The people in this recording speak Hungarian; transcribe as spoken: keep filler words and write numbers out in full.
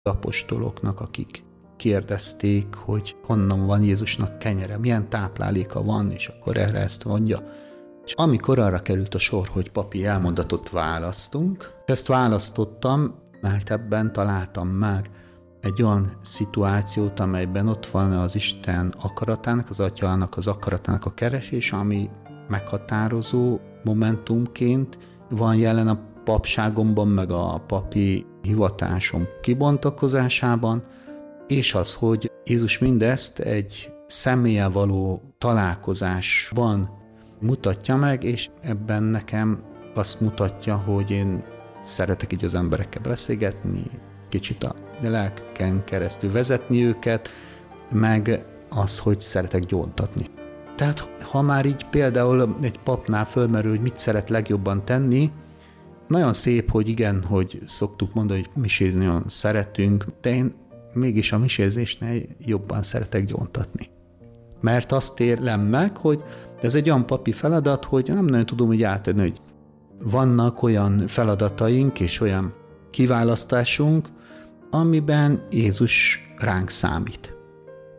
apostoloknak, akik kérdezték, hogy honnan van Jézusnak kenyere, milyen tápláléka van, és akkor erre ezt mondja. És amikor arra került a sor, hogy papi elmondatot választunk, ezt választottam, mert ebben találtam meg egy olyan szituációt, amelyben ott van az Isten akaratának, az Atyának az akaratának a keresés, ami meghatározó momentumként van jelen a papságomban, meg a papi hivatásom kibontakozásában, és az, hogy Jézus mindezt egy személlyel való találkozásban mutatja meg, és ebben nekem azt mutatja, hogy én szeretek így az emberekkel beszélgetni, kicsit a lelken keresztül vezetni őket, meg az, hogy szeretek gyóntatni. Tehát ha már így például egy papnál fölmerül, hogy mit szeret legjobban tenni, nagyon szép, hogy igen, hogy szoktuk mondani, hogy misézni nagyon szeretünk, de én mégis a misézésnél jobban szeretek gyóntatni. Mert azt érlem meg, hogy ez egy olyan papi feladat, hogy nem nagyon tudom úgy átadni, hogy vannak olyan feladataink és olyan kiválasztásunk, amiben Jézus ránk számít.